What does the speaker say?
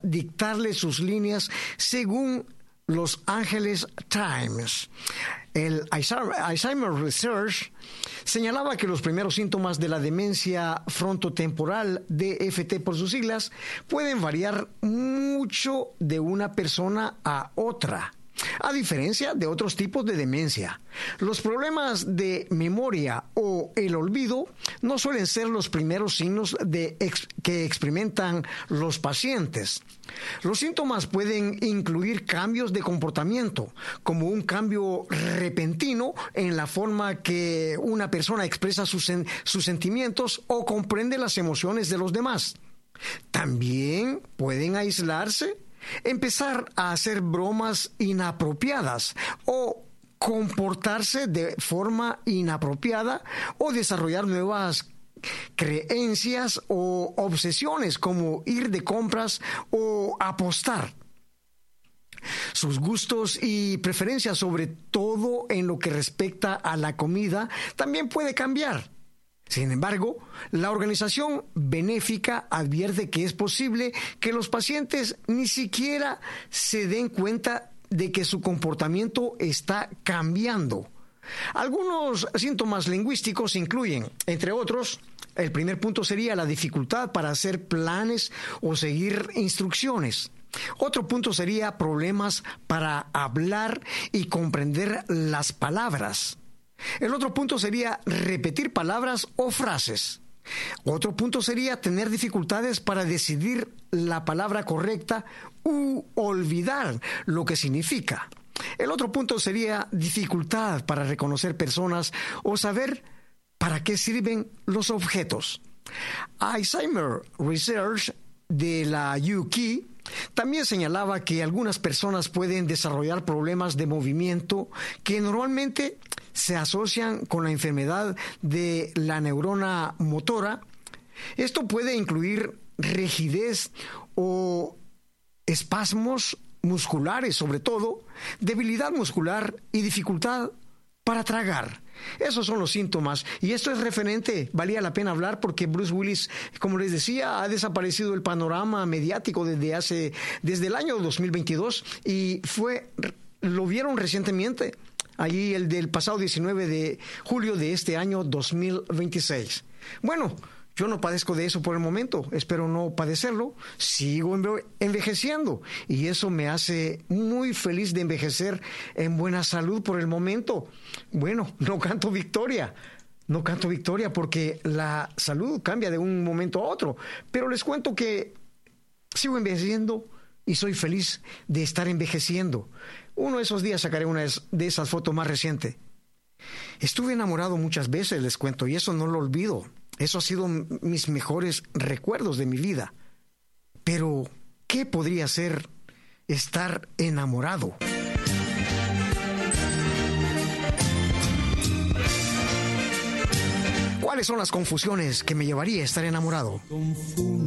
dictarle sus líneas según Los Angeles Times. El Alzheimer Research señalaba que los primeros síntomas de la demencia frontotemporal, DFT por sus siglas, pueden variar mucho de una persona a otra, a diferencia de otros tipos de demencia. Los problemas de memoria o el olvido no suelen ser los primeros signos que experimentan los pacientes. Los síntomas pueden incluir cambios de comportamiento, como un cambio repentino en la forma que una persona expresa sus sentimientos o comprende las emociones de los demás. También pueden aislarse, empezar a hacer bromas inapropiadas o comportarse de forma inapropiada o desarrollar nuevas creencias o obsesiones como ir de compras o apostar. Sus gustos y preferencias, sobre todo en lo que respecta a la comida, también puede cambiar. Sin embargo, la organización benéfica advierte que es posible que los pacientes ni siquiera se den cuenta de que su comportamiento está cambiando. Algunos síntomas lingüísticos incluyen, entre otros, el primer punto sería la dificultad para hacer planes o seguir instrucciones. Otro punto sería problemas para hablar y comprender las palabras. El otro punto sería repetir palabras o frases. Otro punto sería tener dificultades para decidir la palabra correcta u olvidar lo que significa. El otro punto sería dificultad para reconocer personas o saber para qué sirven los objetos. Alzheimer Research de la UK también señalaba que algunas personas pueden desarrollar problemas de movimiento que normalmente se asocian con la enfermedad de la neurona motora. Esto puede incluir rigidez o espasmos musculares, sobre todo, debilidad muscular y dificultad para tragar. Esos son los síntomas, y esto es referente, valía la pena hablar porque Bruce Willis, como les decía, ha desaparecido del panorama mediático desde el año 2022 y lo vieron recientemente, allí el del pasado 19 de julio de este año 2026. Bueno, yo no padezco de eso por el momento, espero no padecerlo, sigo envejeciendo y eso me hace muy feliz de envejecer en buena salud por el momento. Bueno, no canto victoria porque la salud cambia de un momento a otro, pero les cuento que sigo envejeciendo y soy feliz de estar envejeciendo. Uno de esos días sacaré una de esas fotos más recientes. Estuve enamorado muchas veces, les cuento, y eso no lo olvido. Eso ha sido mis mejores recuerdos de mi vida. Pero, ¿qué podría ser estar enamorado? ¿Cuáles son las confusiones que me llevaría a estar enamorado?